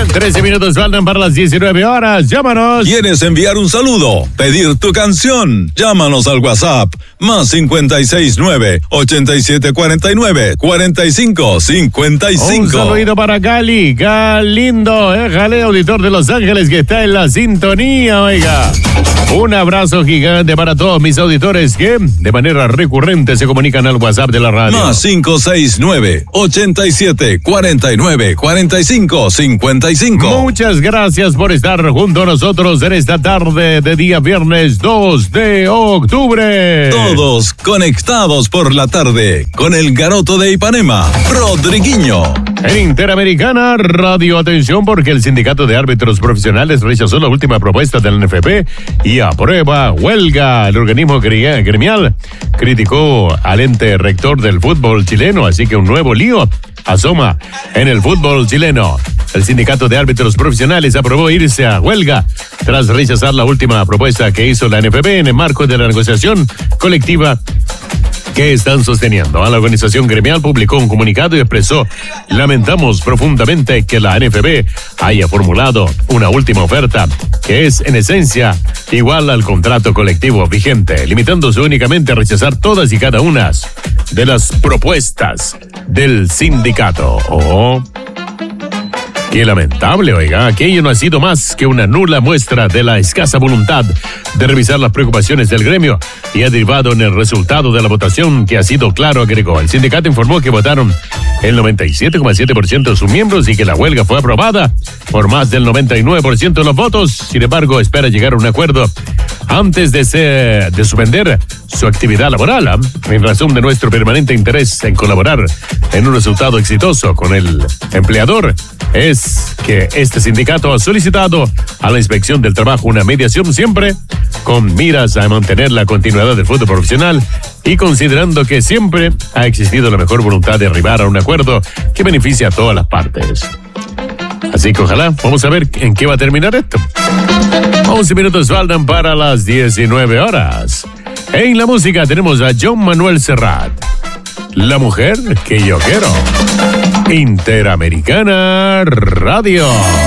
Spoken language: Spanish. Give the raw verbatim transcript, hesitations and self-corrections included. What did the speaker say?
trece minutos faltan para las diecinueve horas. Llámanos. ¿Quieres enviar un saludo? ¿Pedir tu canción? Llámanos al WhatsApp. Más cincuenta y seis nueve, ochenta y siete cuarenta y nueve, cuarenta y cinco cincuenta y cinco. Un saludito para Gali. Galindo, eh, Jale, auditor de Los Ángeles, que está en la sintonía, oiga. Un abrazo gigante para todos mis auditores que de manera recurrente se comunican al WhatsApp de la radio. Más cinco seis nueve, ochenta y siete cuarenta y nueve, cuarenta y cinco cincuenta y cinco. Muchas gracias por estar junto a nosotros en esta tarde de día viernes dos de octubre. Todos conectados por la tarde con el Garoto de Ipanema, Rodriguinho. En Interamericana Radio, atención porque el Sindicato de Árbitros Profesionales rechazó la última propuesta del N F P y aprueba huelga. El organismo gremial criticó al ente rector del fútbol chileno, así que un nuevo lío asoma en el fútbol chileno. El Sindicato de Árbitros Profesionales aprobó irse a huelga tras rechazar la última propuesta que hizo la N F P en el marco de la negociación colectiva que están sosteniendo. La organización gremial publicó un comunicado y expresó: lamentamos profundamente que la N F P haya formulado una última oferta que es en esencia igual al contrato colectivo vigente, limitándose únicamente a rechazar todas y cada una de las propuestas del sindicato. Oh, qué lamentable, oiga. Aquello no ha sido más que una nula muestra de la escasa voluntad de revisar las preocupaciones del gremio y ha derivado en el resultado de la votación que ha sido claro, agregó. El sindicato informó que votaron el noventa y siete coma siete por ciento de sus miembros y que la huelga fue aprobada por más del noventa y nueve por ciento de los votos. Sin embargo, espera llegar a un acuerdo antes de, ser, de suspender su actividad laboral, ¿eh? En razón de nuestro permanente interés en colaborar en un resultado exitoso con el empleador, es que este sindicato ha solicitado a la Inspección del Trabajo una mediación siempre con miras a mantener la continuidad del fútbol profesional y considerando que siempre ha existido la mejor voluntad de arribar a un acuerdo que beneficie a todas las partes. Así que ojalá, vamos a ver en qué va a terminar esto. once minutos faltan para las diecinueve horas. En la música tenemos a John Manuel Serrat, La mujer que yo quiero. Interamericana Radio.